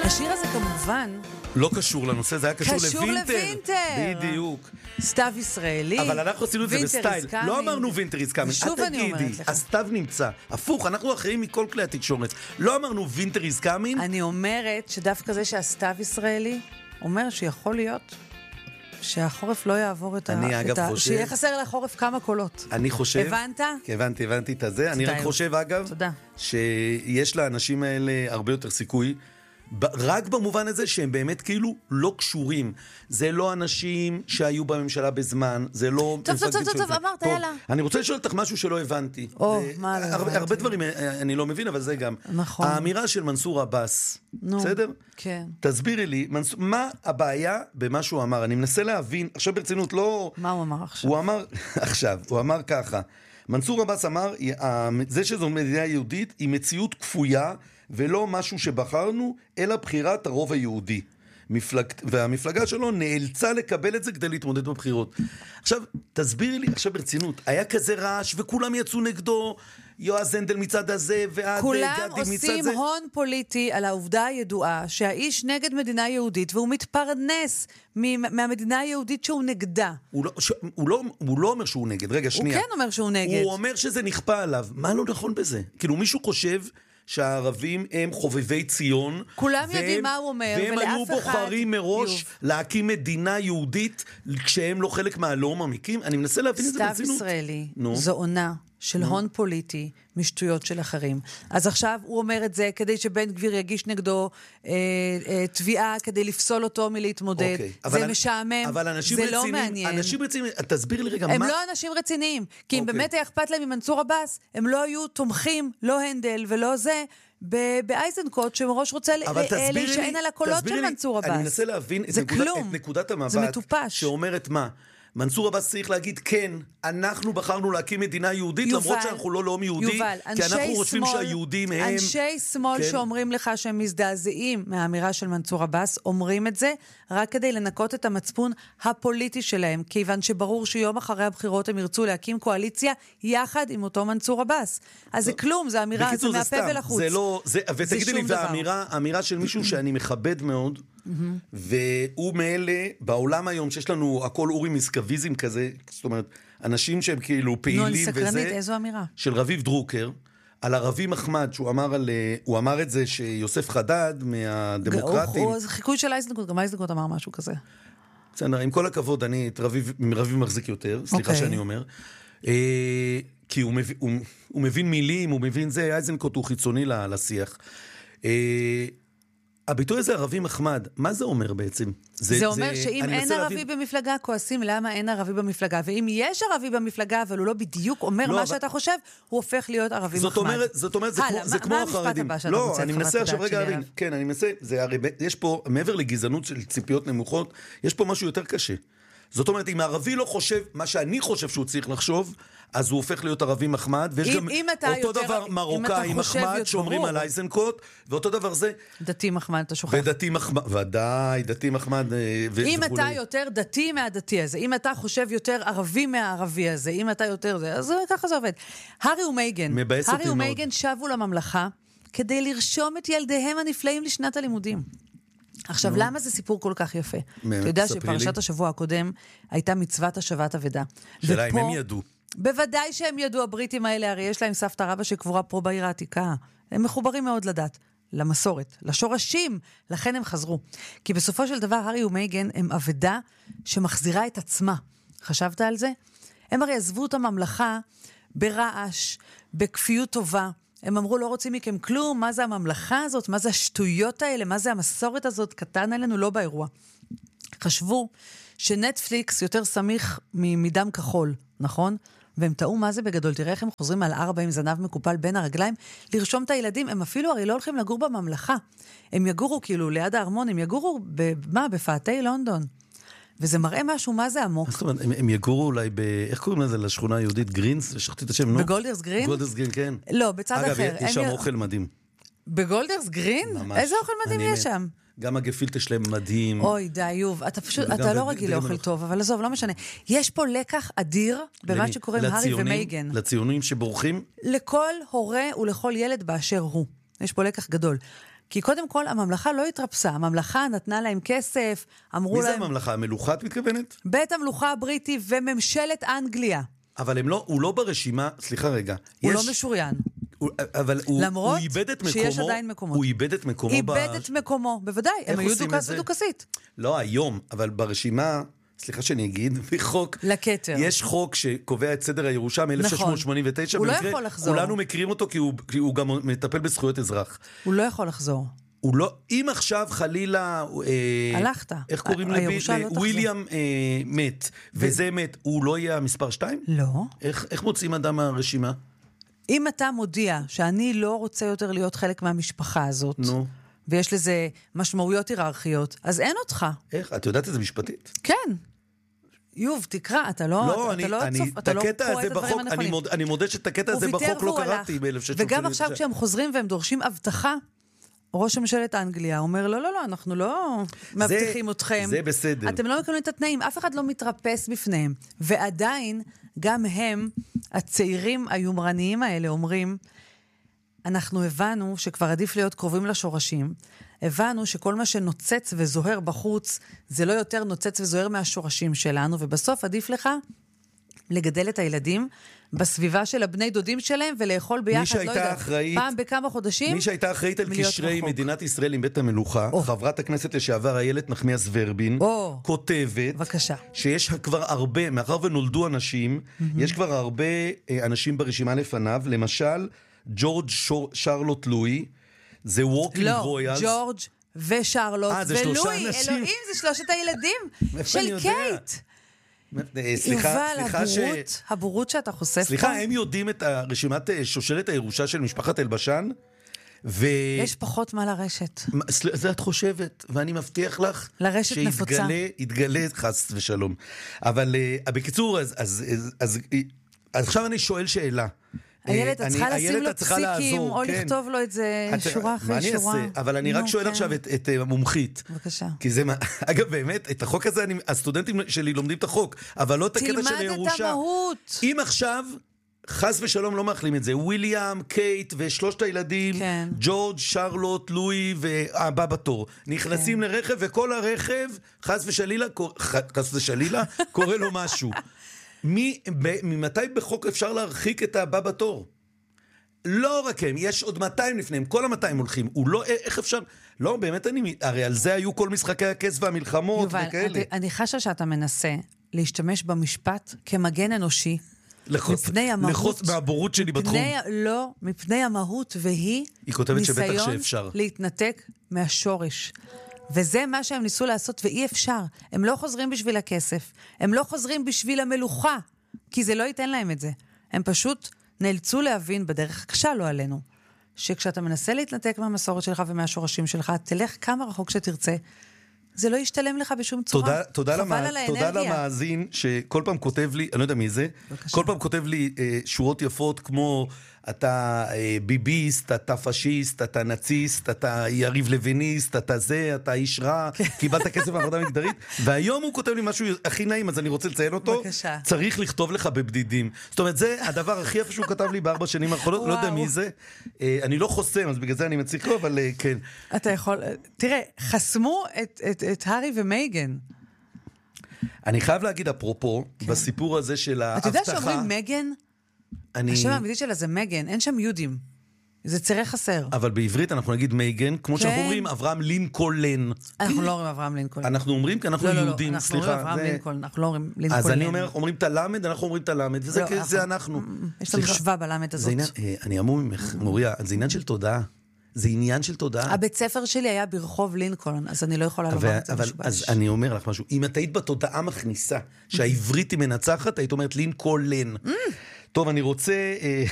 השיר הזה כמובן לא קשור לנושא, זה היה קשור לווינטר. לווינטר. בדיוק. סתיו ישראלי. אבל אנחנו עשינו את זה בסטייל. לא אמרנו וינטר is coming. ושוב אני אומרת לך. הסתיו נמצא. הפוך, אנחנו אחראים מכל כלי התקשורת. לא אמרנו וינטר is coming. אני אומרת שדווקא זה שהסתיו ישראלי אומר שיכול להיות שהחורף לא יעבור את אני אגב חושב... שיהיה חסר לחורף כמה קולות. אני חושב... הבנת? הבנתי את זה. אני רק חושב, אגב, תודה. שיש לאנשים האלה הרבה יותר סיכוי, רק במובן הזה שהם באמת כאילו לא קשורים. זה לא אנשים שהיו בממשלה בזמן, זה לא... טוב, אמרת, יאללה. אני רוצה לשאול אותך משהו שלא הבנתי. מה לא הבנתי? הרבה דברים אני לא מבין, אבל זה גם. נכון. האמירה של מנסור עבאס, בסדר? כן. תסבירי לי, מה הבעיה במה שהוא אמר? אני מנסה להבין, עכשיו ברצינות, לא... מה הוא אמר עכשיו? הוא אמר ככה, מנסור עבאס אמר, זה שזו מדינה יהודית היא מציאות כפויה, ולא משהו שבחרנו, אלא בחירת הרוב היהודי. והמפלגה שלו נאלצה לקבל את זה כדי להתמודד בבחירות. עכשיו, תסבירי לי, עכשיו ברצינות, היה כזה רעש וכולם יצאו נגדו, יועז הנדל מצד הזה, ועד גדי מצד זה. כולם עושים הון פוליטי על העובדה הידועה שהאיש נגד מדינה יהודית, והוא מתפרנס מהמדינה היהודית שהוא נגדה. הוא לא אומר שהוא נגד, רגע, שנייה. הוא כן אומר שהוא נגד. הוא אומר שזה נכפה עליו. מה לא נכון בזה? כאילו מישהו חושב... שהערבים הם חובבי ציון. כולם יודעים מה הוא אומר, והם היו בוחרים מראש להקים מדינה יהודית כשהם לא חלק מהלאום המקים. אני מנסה להבין את זה ברצינות. סתיו ישראלי, זו עונה של הון פוליטי משטויות של אחרים. אז עכשיו הוא אומר את זה כדי שבן גביר יגיש נגדו תביעה כדי לפסול אותו מלהתמודד. זה משעמם, זה לא מעניין. אנשים רציניים, תסביר לי רגע מה... הם לא אנשים רציניים, כי אם באמת היה אכפת להם ממנסור עבאס, הם לא היו תומכים, לא הנדל ולא זה, באייזנקוט שמראש רוצה להישען על הקולות של מנסור עבאס. אני מנסה להבין את נקודת המבט שאומרת מה? מנסור עבאס צריך להגיד, כן, אנחנו בחרנו להקים מדינה יהודית, למרות שאנחנו לא לאום יהודי, כי אנחנו חושבים שהיהודים הם... אנשי שמאל שאומרים לך שהם מזדעזעים מהאמירה של מנסור עבאס, אומרים את זה רק כדי לנקות את המצפון הפוליטי שלהם, כיוון שברור שיום אחרי הבחירות הם ירצו להקים קואליציה יחד עם אותו מנסור עבאס. אז זה כלום, זה אמירה, זה מהפה ולחוץ. ותגידי לי, והאמירה של מישהו שאני מכבד מאוד, והוא מאלה בעולם היום שיש לנו הכל אורי מסקוויזם כזה, זאת אומרת אנשים שהם כאילו פעילים וזה, איזו אמירה? של רביב דרוקר על הרבי מחמד, הוא אמר את זה שיוסף חדד מהדמוקרטים, זה חיקוי של אייזנקוט, גם אייזנקוט אמר משהו כזה. בסדר, עם כל הכבוד אני את רביב מחזיק יותר, סליחה שאני אומר, כי הוא מבין מילים, הוא מבין זה, אייזנקוט הוא חיצוני לשיח. הביטוי הזה ערבי מחמד, מה זה אומר בעצם? זה אומר שאם אין ערבי במפלגה, כועסים למה אין ערבי במפלגה, ואם יש ערבי במפלגה, אבל הוא לא בדיוק אומר מה שאתה חושב, הוא הופך להיות ערבי מחמד. זאת אומרת, זה כמו החרדים. לא, אני מנסה עכשיו רגע, כן, אני מנסה, יש פה, מעבר לגזענות של ציפיות נמוכות, יש פה משהו יותר קשה. זאת אומרת, אם הערבי לא חושב מה שאני חושב שהוא צריך לחשוב, אז הוא הופך להיות ערבי מחמד, ויש גם אותו דבר מרוקאי מחמד שאומרים על אייזנקוט, ואותו דבר זה... דתי מחמד, אתה שוכח. ודתי מחמד, ודאי, דתי מחמד אם אתה יותר דתי מהדתי הזה, אם אתה חושב יותר ערבי מהערבי הזה, אם אתה יותר זה, אז ככה זה עובד. הארי ומייגן שבו לממלכה, כדי לרשום את ילדיהם הנפלאים לשנת הלימודים. עכשיו, למה זה סיפור כל כך יפה? אתה יודע שפרשת השבוע הקודם הייתה מצוות השבת אבדה. שאלה אם הם ידעו. בוודאי שהם ידעו, הבריטים האלה, הרי יש להם סבתא רבא שקבורה פה בעיר העתיקה. הם מחוברים מאוד לדת, למסורת, לשורשים, לכן הם חזרו. כי בסופו של דבר, הארי ומייגן הם אבדה שמחזירה את עצמה. חשבת על זה? הם הרי עזבו את הממלכה ברעש, בכפיות טובה, הם אמרו, לא רוצים מכם כלום, מה זה הממלכה הזאת, מה זה השטויות האלה, מה זה המסורת הזאת, קטן עלינו, לא באירוע. חשבו שנטפליקס יותר סמיך מדם כחול, נכון? והם טעו מה זה בגדול, תראה איך הם חוזרים על 4 עם זנב מקופל בין הרגליים, לרשום את הילדים, הם אפילו הרי לא הולכים לגור בממלכה, הם יגורו כאילו ליד הארמון, הם יגורו בפאתי לונדון. וזה מראה משהו, מה זה עמוק? זאת אומרת, הם יגורו אולי איך קוראים לזה לשכונה היהודית? גרינס? שכחתי את השם, נו? בגולדרס גרין? גולדרס גרין, כן. לא, בצד אחר. אגב, יש שם אוכל מדהים. בגולדרס גרין? ממש. איזה אוכל מדהים יש שם? גם הגפילטה שלהם מדהים. אוי, די, יוב, אתה לא רגיל לאוכל טוב, אבל עזוב, לא משנה. יש פה לקח אדיר במה שקורה עם הארי ומייגן. לציונים שבורחים? לכל הורה ולכל ילד באשר הוא. יש פה לקח גדול. כי קודם כל, הממלכה לא התרפסה. הממלכה נתנה להם כסף, אמרו מי להם... זה הממלכה? המלוכה את מתכוונת? בית המלוכה הבריטי וממשלת אנגליה. אבל הוא לא ברשימה, סליחה רגע. הוא לא משוריין. אבל הוא איבד את מקומו. שיש עדיין מקומות. הוא איבד את מקומו. איבד את מקומו, בוודאי. הם היו דוכסית. לא, היום, אבל ברשימה, סליחה שאני אגיד, בחוק... לכתר. יש חוק שקובע את סדר הירושה מ-1689. הוא לא יכול לחזור. כולנו מכירים אותו כי הוא גם מטפל בזכויות אזרח. הוא לא יכול לחזור. הוא לא, אם עכשיו חלילה... הלכת. איך קוראים וויליאם מת, וזה מת, הוא לא יהיה המספר 2? לא. איך מוצאים אדם מהרשימה? אם אתה מודיע שאני לא רוצה יותר להיות חלק מהמשפחה הזאת, נו. ויש לזה משמעויות היררכיות, אז אין אותך. איך? את יודעת את זה משפטית? כן. יוב, תקרא, אתה לא קורא את הדברים הנכונים. אני מודה שאת הקטע הזה בחוק לא קראתי ב-1689. וגם עכשיו כשהם חוזרים והם דורשים הבטחה, ראש ממשלת אנגליה אומר, לא, אנחנו לא מבטיחים אתכם. זה בסדר. אתם לא מקבלים את התנאים, אף אחד לא מתרפס בפניהם. ועדיין, גם הם, הצעירים היומרניים האלה, אומרים, אנחנו הבנו שכבר עדיף להיות קרובים לשורשים, הבנו שכל מה שנוצץ וזוהר בחוץ, זה לא יותר נוצץ וזוהר מהשורשים שלנו, ובסוף עדיף לך לגדל את הילדים בסביבה של הבני דודים שלהם, ולאכול ביחד, לא יודעת, פעם בכמה חודשים. מי שהייתה אחראית על קשרי מדינת ישראל עם בית המלוכה, חברת הכנסת לשעבר איילת נחמיאס ורבין, כותבת, שיש כבר הרבה, מאחר ונולדו אנשים, יש כבר הרבה אנשים ברשימה לפניו, למשל, ג'ורג' שרלוט לואי, זה ווקינג רויאלס. לא, ג'ורג' ושרלוט ולואי, אלוהים, זה שלושת הילדים של קייט. יובל, הבורות שאתה חושף. סליחה, הם יודעים את רשימת שושלת הירושה של משפחת אלבשן? יש פחות מה לרשת. זה את חושבת, ואני מבטיח לך לרשת נפוצה. שיתגלה חס ושלום. אבל בקיצור, אז עכשיו אני שואל שאלה. הילד, את צריכה לשים לו פסיקים, או לכתוב לו את זה שורה אחרי שורה. מה אני אעשה? אבל אני רק שואל עכשיו את המומחית. בבקשה. כי זה, אגב, באמת, את החוק הזה, הסטודנטים שלי לומדים את החוק, אבל לא את הקטע של הירושה. תלמד את המהות. אם עכשיו, חס ושלום לא מאכלים את זה, וויליאם, קייט ושלושת הילדים, ג'ורג', שרלוט, לואי והבא בתור, נכנסים לרכב, וכל הרכב, חס ושלילה, קורא לו משהו. ממתי בחוק אפשר להרחיק את הבא בתור? לא רק הם, יש עוד 200 לפניהם, כל ה-200 הולכים. הוא לא, איך אפשר? לא, באמת הרי על זה היו כל משחקי הכס והמלחמות וכאלה. אני חשה שאתה מנסה להשתמש במשפט כמגן אנושי, מפני המהות. לחוץ מהבורות שלי בתחום. לא, מפני המהות, והיא ניסיון להתנתק מהשורש. וזה מה שהם ניסו לעשות, ואי אפשר. הם לא חוזרים בשביל הכסף. הם לא חוזרים בשביל המלוכה, כי זה לא ייתן להם את זה. הם פשוט נאלצו להבין, בדרך הקשה לא עלינו, שכשאתה מנסה להתנתק מהמסורת שלך ומהשורשים שלך, תלך כמה רחוק שתרצה, זה לא ישתלם לך בשום צורה. תודה למאזין שכל פעם כותב לי, אני לא יודע מי זה, כל פעם כותב לי שורות יפות כמו אתה ביביסט, אתה פשיסט, אתה נאציסט, אתה יריב לויניסט, אתה זה, אתה איש רע, קיבלת כסף מעבודה מגדרית, והיום הוא כותב לי משהו הכי נעים, אז אני רוצה לציין אותו, צריך לכתוב לך בבדידים. זאת אומרת, זה הדבר הכי יפה שהוא כתב לי ב4 שנים האחרונות, לא יודע מי זה, אני לא חוסם, אז בגלל זה אני מציק לו, אבל כן. אתה יכול, תראה, חסמו את הארי ומייגן. אני חייב להגיד, אפרופו, בסיפור הזה של ההבטחה... אתה יודע שאומרים מייגן? השם האמיתי שלה זה מגן, אין שם יודים. זה צירי חסר. אבל בעברית אנחנו נגיד מייגן, כמו שאנחנו אומרים אברהם לינקולן. אנחנו לא אומרים אברהם לינקולן. אנחנו אומרים כי אנחנו יהודים, אנחנו אומרים אברהם לינקולן, אנחנו לא אומרים לינקולן. אז אני אומר, אומרים את הלמד, אנחנו אומרים את הלמד, וזה אנחנו. יש לנו שווה בלמד הזאת. אני אמור ממך, מוריה, זה עניין של תודעה. זה עניין של תודעה. הבית ספר שלי היה ברחוב לינקולן, אז אני לא יכולה לומר את זה משובש. אז אני אומר לך משהו, אם את היית בתודעה מכניסה, שהעברית היא מנצחת, היית אומרת לינקולן. טוב, אני רוצה...